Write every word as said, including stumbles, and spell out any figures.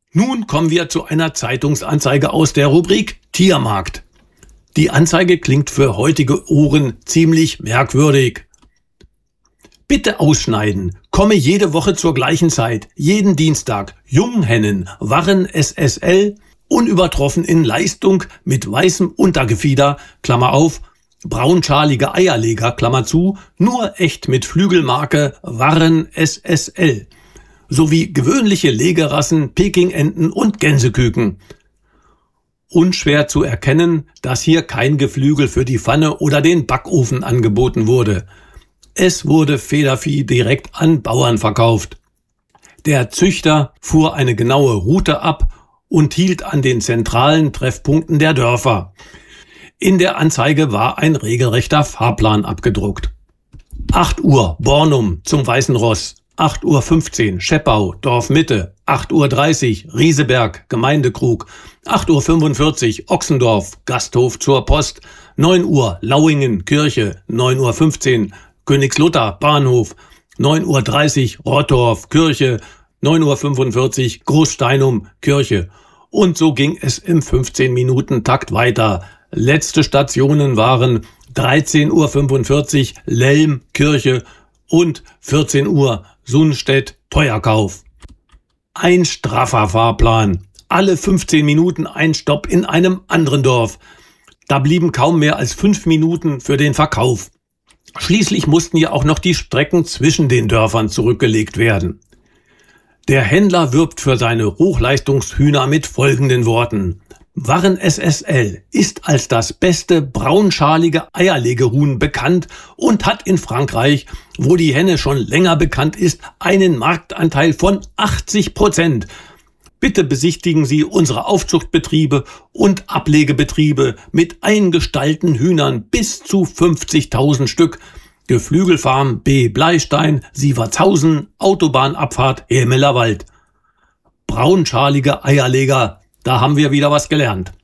Nun kommen wir zu einer Zeitungsanzeige aus der Rubrik Tiermarkt. Die Anzeige klingt für heutige Ohren ziemlich merkwürdig. Bitte ausschneiden. Komme jede Woche zur gleichen Zeit, jeden Dienstag. Junghennen, Warren S S L, unübertroffen in Leistung, mit weißem Untergefieder, Klammer auf, braunschalige Eierleger, Klammer zu, nur echt mit Flügelmarke Warren S S L. Sowie gewöhnliche Legerassen, Pekingenten und Gänseküken. Unschwer zu erkennen, dass hier kein Geflügel für die Pfanne oder den Backofen angeboten wurde. Es wurde Federvieh direkt an Bauern verkauft. Der Züchter fuhr eine genaue Route ab und hielt an den zentralen Treffpunkten der Dörfer. In der Anzeige war ein regelrechter Fahrplan abgedruckt. acht Uhr Bornum zum Weißen Ross, acht Uhr fünfzehn Scheppau, Dorfmitte, acht Uhr dreißig Rieseberg, Gemeindekrug, acht Uhr fünfundvierzig Ochsendorf, Gasthof zur Post, neun Uhr Lauingen, Kirche, neun Uhr fünfzehn Königslutter, Bahnhof, neun Uhr dreißig Rottorf, Kirche, neun Uhr fünfundvierzig Großsteinum, Kirche. Und so ging es im fünfzehn-Minuten-Takt weiter. Letzte Stationen waren dreizehn Uhr fünfundvierzig Lelm, Kirche und vierzehn Uhr Sundstedt, Teuerkauf. Ein straffer Fahrplan. Alle fünfzehn Minuten ein Stopp in einem anderen Dorf. Da blieben kaum mehr als fünf Minuten für den Verkauf. Schließlich mussten ja auch noch die Strecken zwischen den Dörfern zurückgelegt werden. Der Händler wirbt für seine Hochleistungshühner mit folgenden Worten. Warren S S L ist als das beste braunschalige Eierlegehuhn bekannt und hat in Frankreich, wo die Henne schon länger bekannt ist, einen Marktanteil von achtzig Prozent. Bitte besichtigen Sie unsere Aufzuchtbetriebe und Ablegebetriebe mit eingestallten Hühnern bis zu fünfzigtausend Stück. Geflügelfarm B. Bleistein, Sievertshausen, Autobahnabfahrt Hemelerwald. Braunschalige Eierleger, da haben wir wieder was gelernt.